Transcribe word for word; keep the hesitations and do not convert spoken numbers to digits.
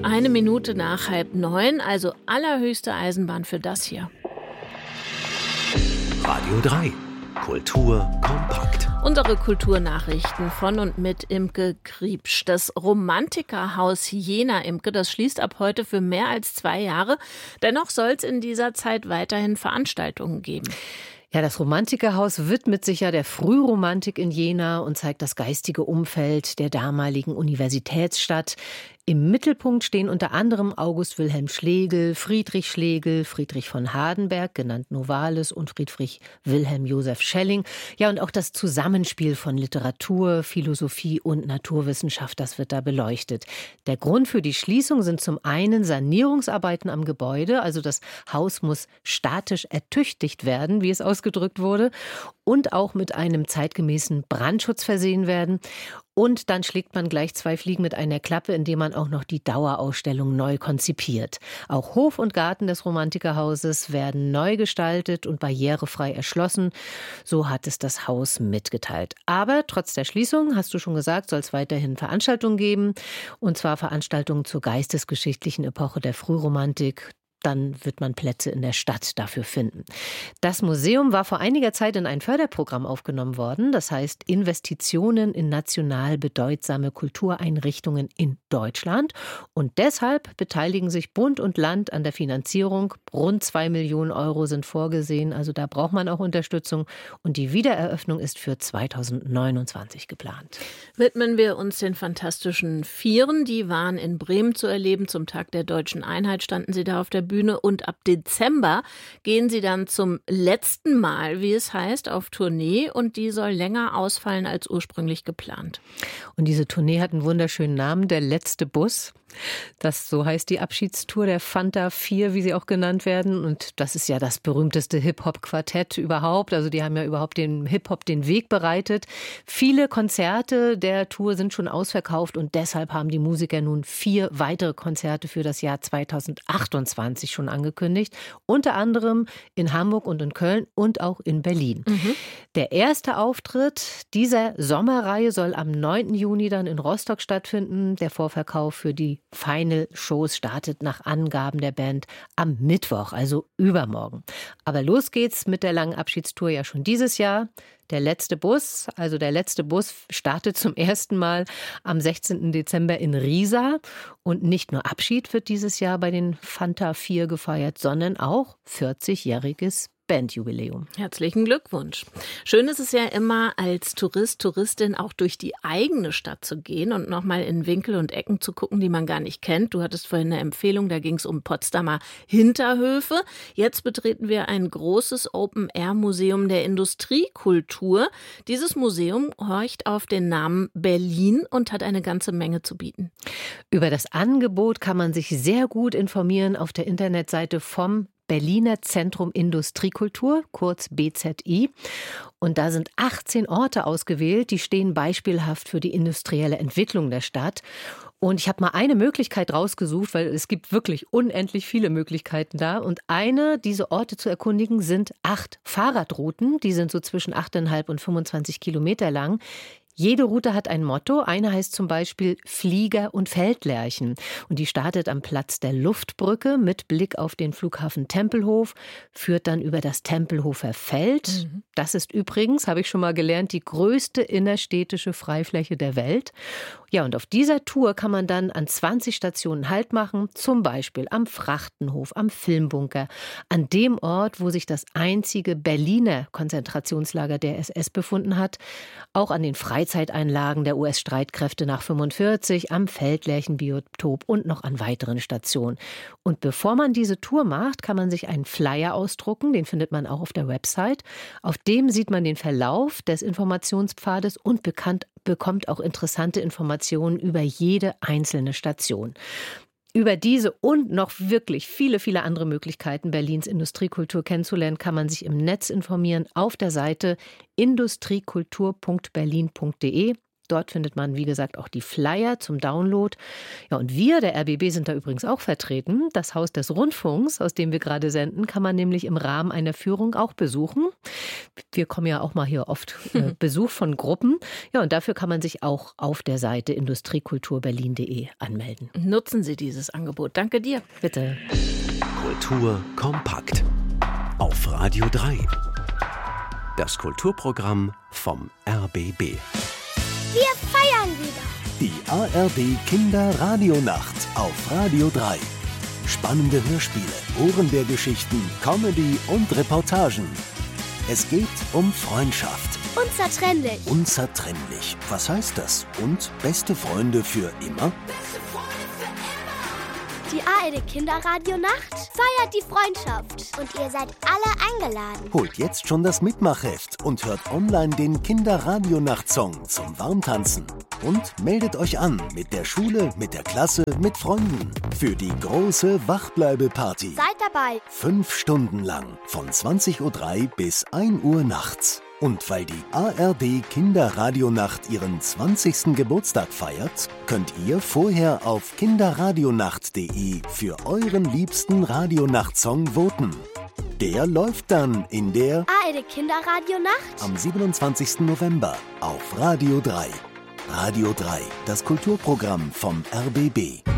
Eine Minute nach halb neun, also allerhöchste Eisenbahn für das hier. Radio drei. Kultur kompakt. Unsere Kulturnachrichten von und mit Imke Kriepsch. Das Romantikerhaus Jena, Imke, das schließt ab heute für mehr als zwei Jahre. Dennoch soll es in dieser Zeit weiterhin Veranstaltungen geben. Ja, das Romantikerhaus widmet sich ja der Frühromantik in Jena und zeigt das geistige Umfeld der damaligen Universitätsstadt. Im Mittelpunkt stehen unter anderem August Wilhelm Schlegel, Friedrich Schlegel, Friedrich von Hardenberg, genannt Novalis, und Friedrich Wilhelm Joseph Schelling. Ja, und auch das Zusammenspiel von Literatur, Philosophie und Naturwissenschaft, das wird da beleuchtet. Der Grund für die Schließung sind zum einen Sanierungsarbeiten am Gebäude, also das Haus muss statisch ertüchtigt werden, wie es ausgedrückt wurde, und auch mit einem zeitgemäßen Brandschutz versehen werden. Und dann schlägt man gleich zwei Fliegen mit einer Klappe, indem man auch noch die Dauerausstellung neu konzipiert. Auch Hof und Garten des Romantikerhauses werden neu gestaltet und barrierefrei erschlossen. So hat es das Haus mitgeteilt. Aber trotz der Schließung, hast du schon gesagt, soll es weiterhin Veranstaltungen geben. Und zwar Veranstaltungen zur geistesgeschichtlichen Epoche der Frühromantik. Dann wird man Plätze in der Stadt dafür finden. Das Museum war vor einiger Zeit in ein Förderprogramm aufgenommen worden. Das heißt Investitionen in national bedeutsame Kultureinrichtungen in Deutschland. Und deshalb beteiligen sich Bund und Land an der Finanzierung. Rund zwei Millionen Euro sind vorgesehen. Also da braucht man auch Unterstützung. Und die Wiedereröffnung ist für zweitausendneunundzwanzig geplant. Widmen wir uns den Fantastischen Vieren. Die waren in Bremen zu erleben. Zum Tag der Deutschen Einheit standen sie da auf der Bühne. Und ab Dezember gehen sie dann zum letzten Mal, wie es heißt, auf Tournee. Und die soll länger ausfallen als ursprünglich geplant. Und diese Tournee hat einen wunderschönen Namen, der letzte Bus. Das, so heißt die Abschiedstour der Fanta vier, wie sie auch genannt werden. Und das ist ja das berühmteste Hip-Hop-Quartett überhaupt. Also die haben ja überhaupt dem Hip-Hop den Weg bereitet. Viele Konzerte der Tour sind schon ausverkauft und deshalb haben die Musiker nun vier weitere Konzerte für das Jahr zweitausendachtundzwanzig schon angekündigt. Unter anderem in Hamburg und in Köln und auch in Berlin. Mhm. Der erste Auftritt dieser Sommerreihe soll am neunten Juni dann in Rostock stattfinden. Der Vorverkauf für die Final Shows startet nach Angaben der Band am Mittwoch, also übermorgen. Aber los geht's mit der langen Abschiedstour ja schon dieses Jahr. Der letzte Bus, also der letzte Bus startet zum ersten Mal am sechzehnten Dezember in Riesa. Und nicht nur Abschied wird dieses Jahr bei den Fanta vier gefeiert, sondern auch vierzigjähriges Bandjubiläum. Herzlichen Glückwunsch. Schön ist es ja immer, als Tourist, Touristin auch durch die eigene Stadt zu gehen und nochmal in Winkel und Ecken zu gucken, die man gar nicht kennt. Du hattest vorhin eine Empfehlung, da ging es um Potsdamer Hinterhöfe. Jetzt betreten wir ein großes Open-Air-Museum der Industriekultur. Dieses Museum horcht auf den Namen Berlin und hat eine ganze Menge zu bieten. Über das Angebot kann man sich sehr gut informieren auf der Internetseite vom Berliner Zentrum Industriekultur, kurz B Z I. Und da sind achtzehn Orte ausgewählt, die stehen beispielhaft für die industrielle Entwicklung der Stadt. Und ich habe mal eine Möglichkeit rausgesucht, weil es gibt wirklich unendlich viele Möglichkeiten da. Und eine, diese Orte zu erkundigen, sind acht Fahrradrouten. Die sind so zwischen acht Komma fünf und fünfundzwanzig Kilometer lang. Jede Route hat ein Motto. Eine heißt zum Beispiel Flieger und Feldlerchen. Und die startet am Platz der Luftbrücke mit Blick auf den Flughafen Tempelhof, führt dann über das Tempelhofer Feld. Mhm. Das ist übrigens, habe ich schon mal gelernt, die größte innerstädtische Freifläche der Welt. Ja, und auf dieser Tour kann man dann an zwanzig Stationen Halt machen, zum Beispiel am Frachtenhof, am Filmbunker, an dem Ort, wo sich das einzige Berliner Konzentrationslager der S S befunden hat, auch an den Freizeiteinlagen der U S-Streitkräfte nach fünfundvierzig, am Feldlerchenbiotop und noch an weiteren Stationen. Und bevor man diese Tour macht, kann man sich einen Flyer ausdrucken, den findet man auch auf der Website. Auf dem sieht man den Verlauf des Informationspfades und bekannt, bekommt auch interessante Informationen über jede einzelne Station. Über diese und noch wirklich viele, viele andere Möglichkeiten, Berlins Industriekultur kennenzulernen, kann man sich im Netz informieren auf der Seite industriekultur punkt berlin punkt de. Dort findet man, wie gesagt, auch die Flyer zum Download. Ja, und wir, der R B B, sind da übrigens auch vertreten. Das Haus des Rundfunks, aus dem wir gerade senden, kann man nämlich im Rahmen einer Führung auch besuchen. Wir kommen ja auch mal hier oft äh, Besuch von Gruppen. Ja, und dafür kann man sich auch auf der Seite industriekulturberlin punkt de anmelden. Nutzen Sie dieses Angebot. Danke dir. Bitte. Kultur kompakt. Auf Radio drei. Das Kulturprogramm vom R B B. Wir feiern wieder. Die A R D Kinderradionacht auf Radio drei. Spannende Hörspiele, Ohrenbärgeschichten, Comedy und Reportagen. Es geht um Freundschaft. Unzertrennlich. Unzertrennlich. Was heißt das? Und beste Freunde für immer? Die A R D Kinderradionacht feiert die Freundschaft. Und ihr seid alle eingeladen. Holt jetzt schon das Mitmachheft und hört online den Kinderradionacht-Song zum Warmtanzen. Und meldet euch an mit der Schule, mit der Klasse, mit Freunden. Für die große Wachbleibe-Party. Seid dabei. Fünf Stunden lang, von zwanzig Uhr drei bis ein Uhr nachts. Und weil die A R D Kinderradionacht ihren zwanzigsten Geburtstag feiert, könnt ihr vorher auf kinderradionacht punkt de für euren liebsten Radionacht-Song voten. Der läuft dann in der A R D Kinderradionacht am siebenundzwanzigsten November auf Radio drei. Radio drei, das Kulturprogramm vom R B B.